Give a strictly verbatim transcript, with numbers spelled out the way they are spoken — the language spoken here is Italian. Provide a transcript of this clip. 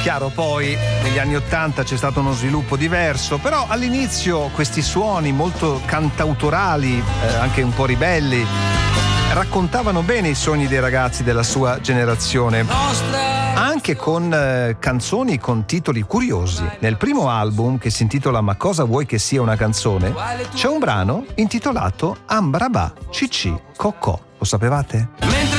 Chiaro, poi negli anni ottanta c'è stato uno sviluppo diverso, però all'inizio questi suoni molto cantautorali, eh, anche un po' ribelli, raccontavano bene i sogni dei ragazzi della sua generazione, anche con eh, canzoni con titoli curiosi. Nel primo album, che si intitola Ma cosa vuoi che sia una canzone, c'è un brano intitolato Ambrabà Cicci Cocò. Lo sapevate?